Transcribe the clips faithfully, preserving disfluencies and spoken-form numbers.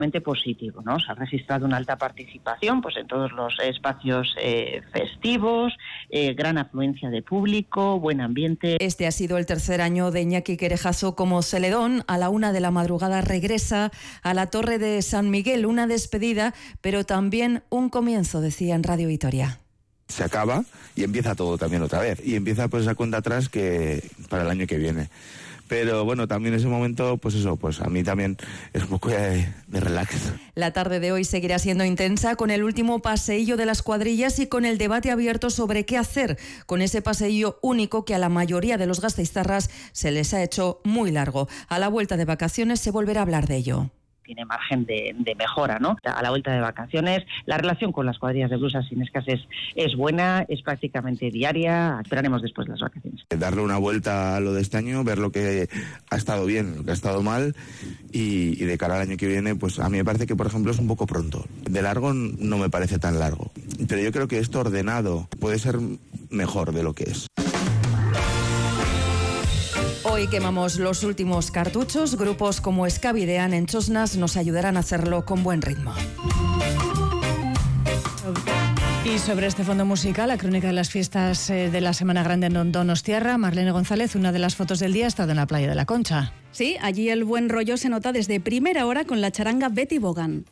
positivo, ¿no? Se ha registrado una alta participación pues en todos los espacios eh, festivos, eh, gran afluencia de público, buen ambiente. Este ha sido el tercer año de Iñaki Querejaso como Celedón. A la una de la madrugada regresa a la Torre de San Miguel, una despedida, pero también un comienzo, decía en Radio Vitoria. Se acaba y empieza todo también otra vez, y empieza pues esa cuenta atrás que para el año que viene. Pero bueno, también ese momento, pues eso, pues a mí también es un poco de, de relax. La tarde de hoy seguirá siendo intensa con el último paseillo de las cuadrillas y con el debate abierto sobre qué hacer con ese paseillo único que a la mayoría de los gasteiztarras se les ha hecho muy largo. A la vuelta de vacaciones se volverá a hablar de ello. Tiene margen de, de mejora, ¿no? A la vuelta de vacaciones, la relación con las cuadrillas de blusas sinescas es, es buena, es prácticamente diaria. Esperaremos después de las vacaciones. Darle una vuelta a lo de este año, ver lo que ha estado bien, lo que ha estado mal, y, y de cara al año que viene, pues a mí me parece que, por ejemplo, es un poco pronto. De largo no me parece tan largo, pero yo creo que esto ordenado puede ser mejor de lo que es. Hoy quemamos los últimos cartuchos. Grupos como Escabidean en Chosnas nos ayudarán a hacerlo con buen ritmo. Y sobre este fondo musical, la crónica de las fiestas de la Semana Grande en Donostiarra, Marlene González, una de las fotos del día ha estado en la playa de la Concha. Sí, allí el buen rollo se nota desde primera hora con la charanga Betty Bogan.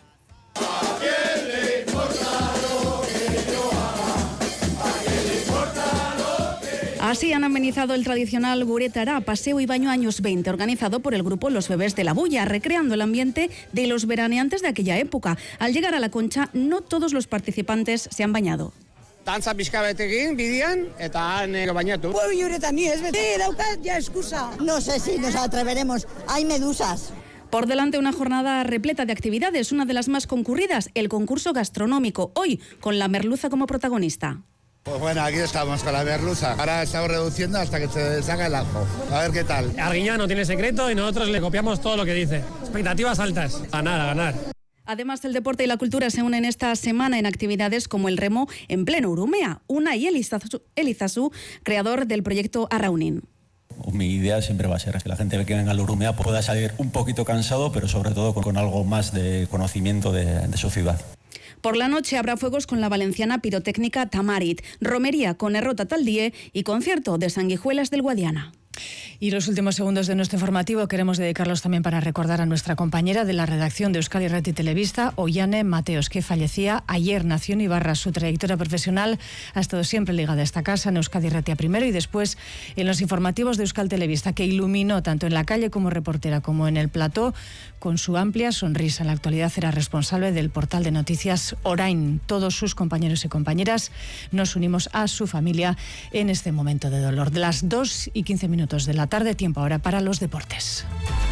Así han amenizado el tradicional Guretara, paseo y baño años veinte, organizado por el grupo Los Bebés de la Bulla, recreando el ambiente de los veraneantes de aquella época. Al llegar a la Concha, no todos los participantes se han bañado. Dantza pixka betekin, bidian, eta han bañatu. Pues Guretara ni es beti, daukat ya excusa. No sé si nos atreveremos, hay medusas. Por delante una jornada repleta de actividades, una de las más concurridas, el concurso gastronómico, hoy con la merluza como protagonista. Pues bueno, aquí estamos con la merluza. Ahora estamos reduciendo hasta que se salga el ajo. A ver qué tal. Arguiñano tiene secreto y nosotros le copiamos todo lo que dice. Expectativas altas. Ganar, a ganar. Además, el deporte y la cultura se unen esta semana en actividades como el remo en pleno Urumea. Unai Elizazu, Elizazu creador del proyecto Arraunin. Mi idea siempre va a ser que la gente que venga al Urumea pueda salir un poquito cansado, pero sobre todo con, con algo más de conocimiento de, de su ciudad. Por la noche habrá fuegos con la valenciana pirotécnica Tamarit, romería con Errota Taldie y concierto de Sanguijuelas del Guadiana. Y los últimos segundos de nuestro informativo queremos dedicarlos también para recordar a nuestra compañera de la redacción de Euskadi Irrati Telebista, Ollane Mateos, que fallecía ayer. Nació en Ibarra. Su trayectoria profesional ha estado siempre ligada a esta casa, en Euskadi Irratia primero y después en los informativos de Euskal Telebista, que iluminó tanto en la calle como reportera como en el plató con su amplia sonrisa. En la actualidad era responsable del portal de noticias Orain. Todos sus compañeros y compañeras nos unimos a su familia en este momento de dolor. De las dos y quince minutos de la tarde, tiempo ahora para los deportes.